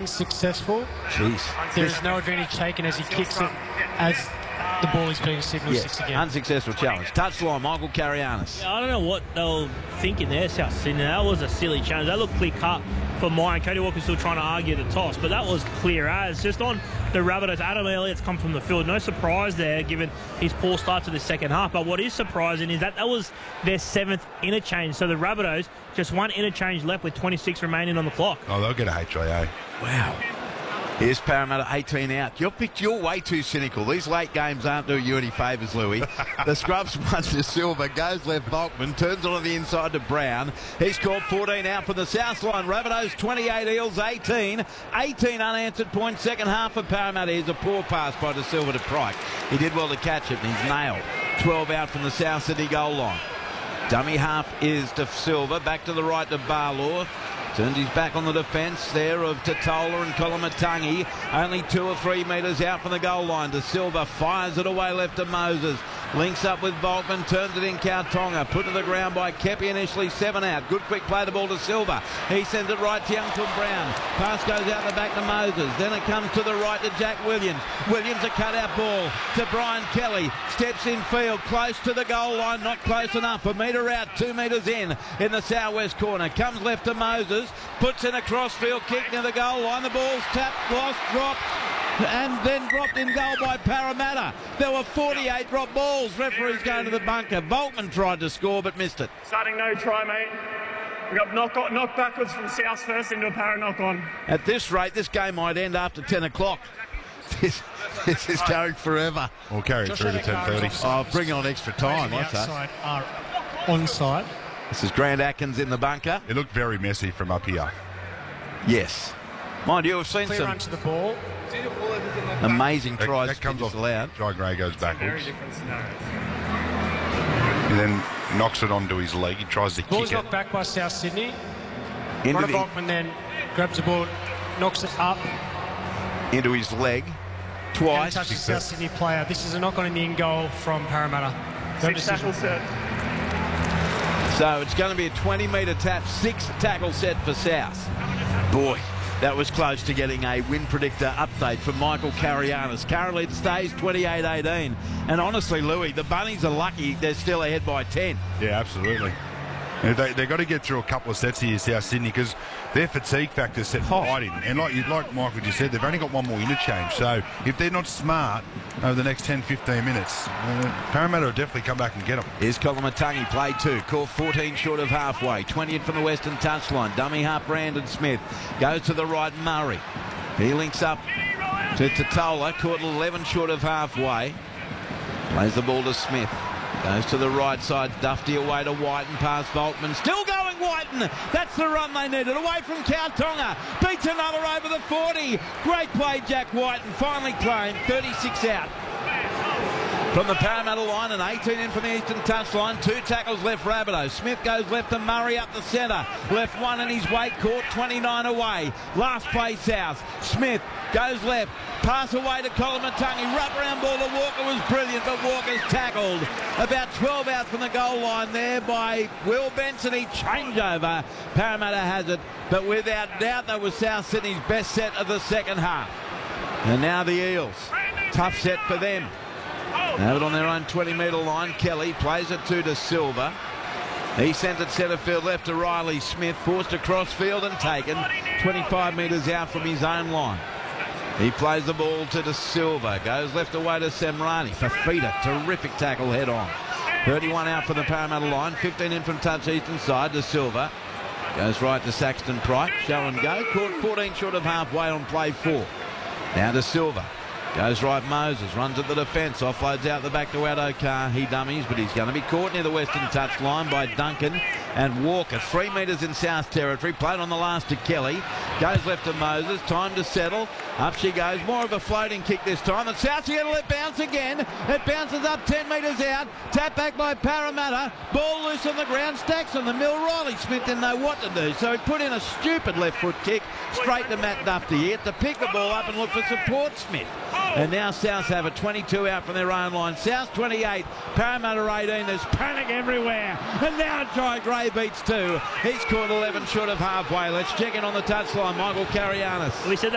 successful. Jeez. There is no advantage taken as he kicks it as the ball is being signalled 6 again. Unsuccessful challenge. Touchline, Michael Carianis. I don't know what they were thinking there, South Sydney. That was a silly challenge. That looked clear cut for mine. Cody Walker's still trying to argue the toss, but that was clear as. Just on the Rabbitohs, Adam Elliott's come from the field. No surprise there, given his poor start to the second half. But what is surprising is that was their 7th interchange. So the Rabbitohs, just one interchange left with 26 remaining on the clock. Oh, they'll get a HIA. Wow. Here's Parramatta 18 out. You're way too cynical. These late games aren't doing you any favours, Louis. The scrubs punch to Silver, goes left Volkman, turns on the inside to Brown. He's caught 14 out from the south line. Rabbitohs 28, Eels 18. 18 unanswered points, second half for Parramatta. Here's a poor pass by De Silva to Pryke. He did well to catch it, and he's nailed. 12 out from the South Sydney goal line. Dummy half is De Silva, back to the right to Barlaw. Turns his back on the defence there of Totola and Kolomatangi. Only 2 or 3 metres out from the goal line. De Silva fires it away left to Moses. Links up with Volkman, turns it in Kautonga. Put to the ground by Kepi initially, 7 out. Good quick play the ball to Silva. He sends it right to Youngton Brown. Pass goes out the back to Moses. Then it comes to the right to Jack Williams. Williams a cut-out ball to Brian Kelly. Steps in field, close to the goal line. Not close enough. A metre out, 2 metres in the southwest corner. Comes left to Moses. Puts in a crossfield kick near the goal line. The ball's tapped, lost, dropped, and then dropped in goal by Parramatta. There were 48 drop balls. Referee's going to the bunker. Volkman tried to score but missed it. Starting no try, mate. We got knocked backwards from South first into a Parra knock-on. At this rate, this game might end after 10 o'clock. This is going forever. We'll carry it through to 10:30. I'll bring on extra time. The What's that? outside are onside. This is Grant Atkins in the bunker. It looked very messy from up here. Yes. Mind you, we've seen Clear some run to the ball. amazing tries. That comes off allowed. Jai Gray goes Very backwards. different scenarios. He then knocks it onto his leg. He tries to Ball's kick it. knocked back by South Sydney. Into, Ronald the, Volkman then grabs the ball, knocks it up, into his leg and twice. touches South Sydney player. This is a knock on in the in goal from Parramatta. No 6 tackle set. So it's going to be a 20-metre tap, 6 tackle set for South. Boy, that was close to getting a win predictor update from Michael Carianis. Currently it stays 28-18. And honestly, Louis, the Bunnies are lucky they're still ahead by 10. Yeah, absolutely. And they've got to get through a couple of sets here, South Sydney, because their fatigue factor is set right in. And like Michael just said, they've only got one more interchange. So if they're not smart over the next 10, 15 minutes, Parramatta will definitely come back and get them. Here's Kolomatangi, play 2. Caught 14 short of halfway. 20 from the western touchline. Dummy half Brandon Smith. Goes to the right, Murray. He links up to Totola. Caught 11 short of halfway. Plays the ball to Smith. Goes to the right side, Dufty away to Whiten, past Volkman. Still going Whiten. That's the run they needed. Away from Kautonga. Beats another over the 40. Great play, Jack Whiten. Finally claimed. 36 out. From the Parramatta line and 18 in from the eastern touchline. 2 tackles left Rabbitohs. Smith goes left to Murray up the centre. Left one in his weight, caught 29 away. Last play South. Smith goes left. Pass away to Kolomatangi. Wrap around ball to Walker was brilliant, but Walker's tackled. About 12 out from the goal line there by Will Benson. He changeover. Parramatta has it, but without doubt that was South Sydney's best set of the second half. And now the Eels. Tough set for them. Have it on their own 20-metre line. Kelly plays it to De Silva. He sends it centre field left to Riley Smith. Forced across field and taken 25 metres out from his own line. He plays the ball to De Silva. Goes left away to Semrani. Fafita, terrific tackle head on. 31 out from the Parramatta line. 15 in from touch eastern side. De Silva goes right to Saxton Pryke. Show and go. Caught 14 short of halfway on play 4. Now De Silva. Goes right Moses, runs at the defence, offloads out the back to Addo-Carr. He dummies, but he's going to be caught near the western touch line by Duncan and Walker. 3 metres in South territory, played on the last to Kelly. Goes left to Moses, time to settle. Up she goes, more of a floating kick this time. And South's going to let bounce again. It bounces up 10 metres out. Tap back by Parramatta. Ball loose on the ground, stacks on the mill. Riley Smith didn't know what to do, so he put in a stupid left foot kick straight to Matt Dufty. He had to pick the ball up and look for support Smith. And now South have a 22 out from their own line. South 28, Parramatta 18. There's panic everywhere. And now Jai Gray beats 2. He's caught 11 short of halfway. Let's check in on the touchline. Michael Carianis. We said